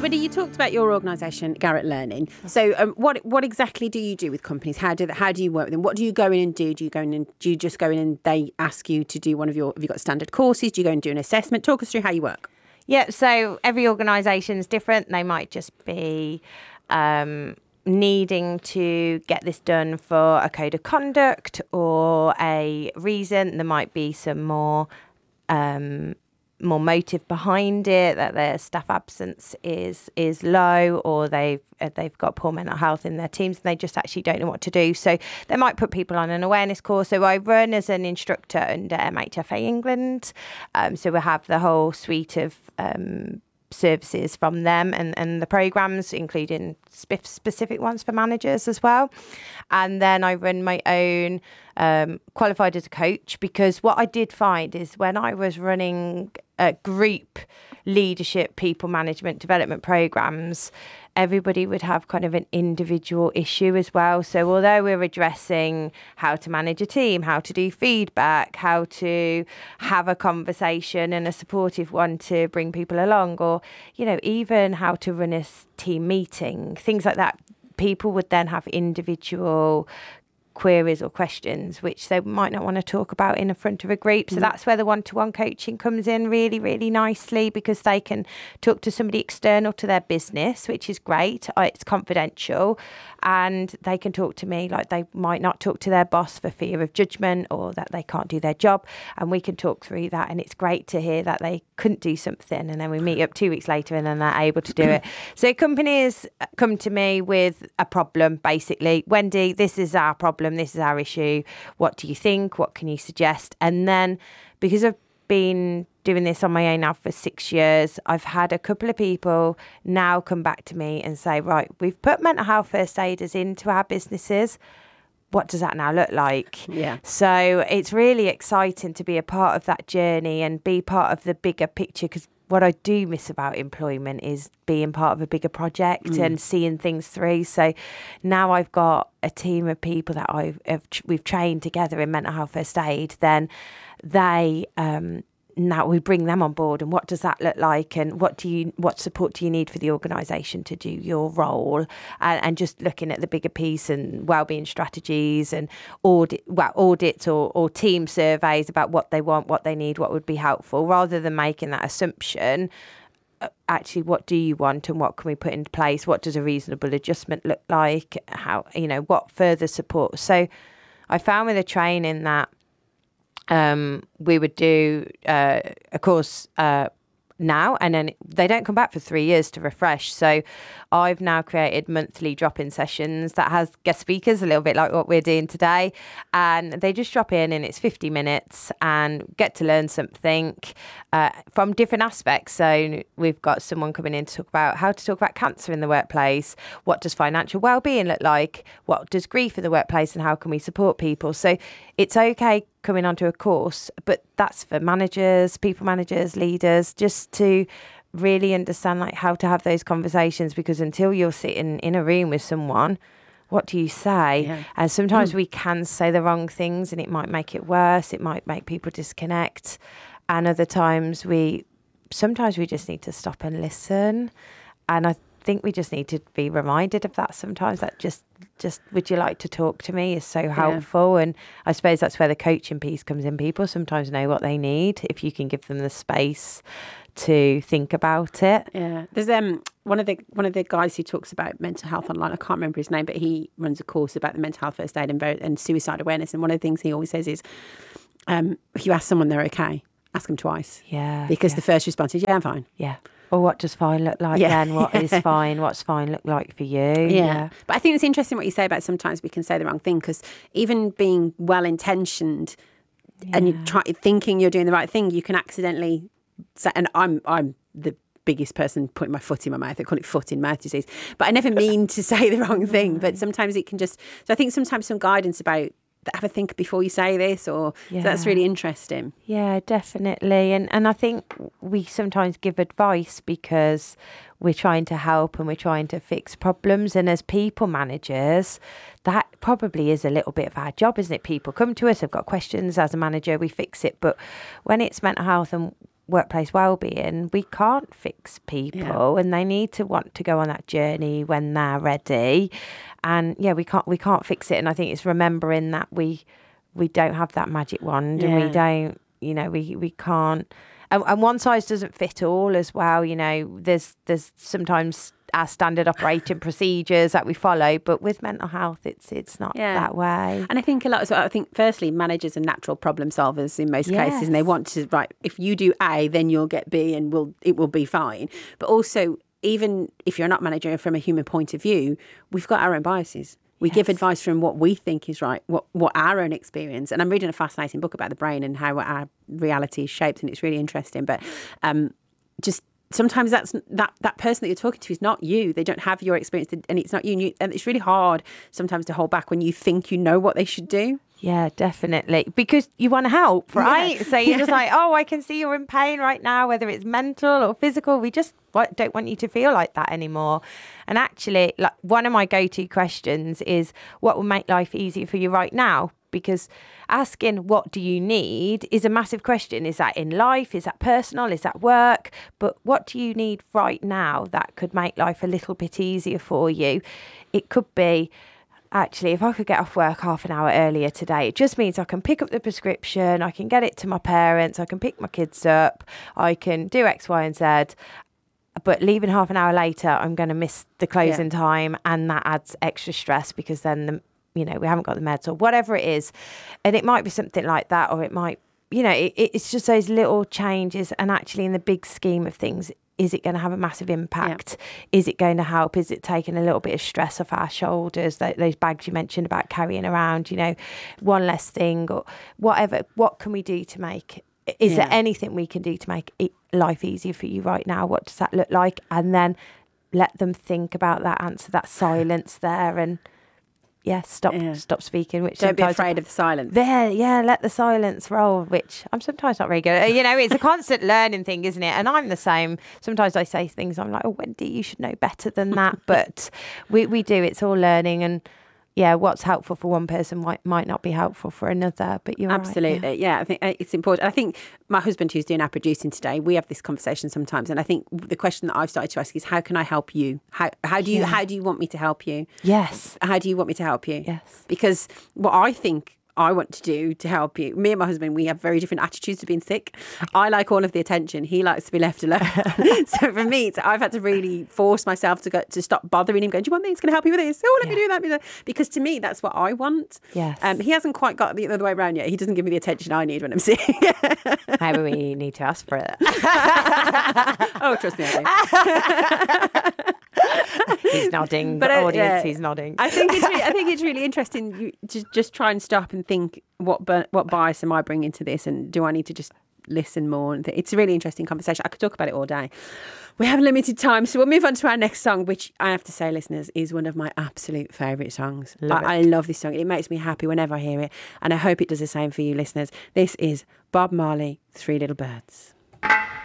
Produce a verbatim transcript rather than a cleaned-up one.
Freddie, you talked about your organisation, Garrett Learning. So, um, what what exactly do you do with companies? How do how do you work with them? What do you go in and do? Do you go in and do you just go in and they ask you to do one of your? Have you got standard courses? Do you go and do an assessment? Talk us through how you work. Yeah. So every organisation is different. They might just be um, needing to get this done for a code of conduct or a reason. There might be some more. Um, more motive behind it, that their staff absence is is low, or they've uh, they've got poor mental health in their teams and they just actually don't know what to do. So they might put people on an awareness course. So I run as an instructor under M H F A England. Um, so we have the whole suite of um, services from them and, and the programmes, including sp- specific ones for managers as well. And then I run my own um, qualified as a coach, because what I did find is when I was running uh, group leadership, people management, development programmes, everybody would have kind of an individual issue as well. So although we're addressing how to manage a team, how to do feedback, how to have a conversation and a supportive one to bring people along, or, you know, even how to run a team meeting, things like that, people would then have individual queries or questions which they might not want to talk about in front of a group. So mm. that's where the one-to-one coaching comes in really, really nicely, because they can talk to somebody external to their business, which is great. It's confidential, and they can talk to me like they might not talk to their boss for fear of judgment or that they can't do their job, and we can talk through that. And it's great to hear that they couldn't do something, and then we meet up two weeks later and then they're able to do it. So companies come to me with a problem, basically. Wendy, this is our problem. This is our issue. What do you think? What can you suggest? And then, because I've been doing this on my own now for six years, I've had a couple of people now come back to me and say, right, we've put mental health first aiders into our businesses. What does that now look like? Yeah. So it's really exciting to be a part of that journey and be part of the bigger picture, because what I do miss about employment is being part of a bigger project mm. and seeing things through. So now I've got a team of people that I've, have, we've trained together in mental health first aid. Then they um, now we bring them on board, and what does that look like, and what do you what support do you need for the organisation to do your role, and, and just looking at the bigger piece and wellbeing strategies and audit well audits or, or team surveys about what they want, what they need, what would be helpful, rather than making that assumption. Actually, what do you want and what can we put into place? What does a reasonable adjustment look like? How, you know, what further support? So I found with the training that Um, we would do uh, a course uh, now, and then they don't come back for three years to refresh. So I've now created monthly drop-in sessions that has guest speakers, a little bit like what we're doing today, and they just drop in and it's fifty minutes and get to learn something uh, from different aspects. So we've got someone coming in to talk about how to talk about cancer in the workplace, what does financial well-being look like, what does grief in the workplace, and how can we support people. So it's okay coming onto a course, but that's for managers, people managers, leaders, just to really understand like how to have those conversations, because until you're sitting in a room with someone, what do you say? Yeah. And sometimes mm. we can say the wrong things and it might make it worse. It might make people disconnect. And other times we, sometimes we just need to stop and listen. And I think we just need to be reminded of that sometimes, that just just would you like to talk to me is so helpful. Yeah. And I suppose that's where the coaching piece comes in. People sometimes know what they need if you can give them the space to think about it. Yeah, there's um one of the one of the guys who talks about mental health online. I can't remember his name, but he runs a course about the mental health first aid and, and suicide awareness. And one of the things he always says is, um, if you ask someone they're okay, ask them twice. Yeah, because yeah. the first response is, yeah, I'm fine. Yeah. Or what does fine look like yeah. then? What is fine? What's fine look like for you? Yeah. yeah. But I think it's interesting what you say about sometimes we can say the wrong thing, because even being well-intentioned yeah. and you try thinking you're doing the right thing, you can accidentally say, and I'm I'm the biggest person putting my foot in my mouth. I call it foot in mouth disease. But I never mean to say the wrong thing. But sometimes it can just... So I think sometimes some guidance about have a think before you say this, or yeah. so that's really interesting. Yeah, definitely. And and I think we sometimes give advice because we're trying to help and we're trying to fix problems. And as people managers, that probably is a little bit of our job, isn't it? People come to us, have got questions. As a manager, we fix it. But when it's mental health and workplace wellbeing, we can't fix people, yeah. and they need to want to go on that journey when they're ready. And yeah, we can't we can't fix it. And I think it's remembering that we we don't have that magic wand, yeah. and we don't, you know, we we can't. And, and one size doesn't fit all as well. You know, there's there's sometimes our standard operating procedures that we follow, but with mental health, it's it's not yeah. that way. And I think a lot of, so I think firstly, managers are natural problem solvers in most yes. cases, and they want to, right, if you do A, then you'll get B, and will it will be fine. But also, even if you're not managing from a human point of view, we've got our own biases. We yes. give advice from what we think is right, what, what our own experience. And I'm reading a fascinating book about the brain and how our reality is shaped, and it's really interesting. But um, just sometimes that's that that person that you're talking to is not you. They don't have your experience, and it's not you. And, you, and it's really hard sometimes to hold back when you think you know what they should do. Yeah, definitely. Because you want to help, right? Yeah. So you're yeah. just like, oh, I can see you're in pain right now, whether it's mental or physical. We just don't want you to feel like that anymore. And actually, like, one of my go-to questions is, what will make life easier for you right now? Because asking what do you need is a massive question. Is that in life? Is that personal? Is that work? But what do you need right now that could make life a little bit easier for you? It could be, actually, if I could get off work half an hour earlier today, it just means I can pick up the prescription, I can get it to my parents, I can pick my kids up, I can do X, Y, and Z. But leaving half an hour later, I'm going to miss the closing yeah. time, and that adds extra stress because then, the, you know, we haven't got the meds or whatever it is. And it might be something like that, or it might, you know, it, it's just those little changes. And actually, in the big scheme of things, is it going to have a massive impact? Yeah. Is it going to help? Is it taking a little bit of stress off our shoulders? Those, those bags you mentioned about carrying around, you know, one less thing or whatever. What can we do to make, is yeah. there anything we can do to make it, life easier for you right now? What does that look like? And then let them think about that answer, that silence there, and yeah, stop yeah. stop speaking. Which don't be afraid of the silence. There, yeah, let the silence roll. Which I'm sometimes not very good at. You know, it's a constant learning thing, isn't it? And I'm the same. Sometimes I say things, I'm like, oh, Wendy, you should know better than that. But we we do. It's all learning, and yeah, what's helpful for one person might might not be helpful for another. But you're absolutely, right, yeah. yeah. I think it's important. I think my husband, who's doing our producing today, we have this conversation sometimes, and I think the question that I've started to ask is, how can I help you? How how do you yeah. how do you want me to help you? Yes. How do you want me to help you? Yes. Because what I think I want to do to help you, me and my husband, we have very different attitudes to being sick. I like all of the attention. He likes to be left alone. So for me, so I've had to really force myself to go to stop bothering him, going, do you want this? Can I help you with this? Oh, let yeah. me do that. Me do that. Because to me, that's what I want. Yes. Um, he hasn't quite got the other way around yet. He doesn't give me the attention I need when I'm sick. Maybe we need to ask for it. Oh, trust me, I do. He's nodding. But the uh, audience, yeah, he's nodding. I think it's really, I think it's really interesting you, to just try and stop and think, what what bias am I bringing to this, and do I need to just listen more? And th- it's a really interesting conversation. I could talk about it all day. We have limited time, so we'll move on to our next song, which I have to say, listeners, is one of my absolute favourite songs. Love I, I love this song. It makes me happy whenever I hear it, and I hope it does the same for you, listeners. This is Bob Marley, Three Little Birds.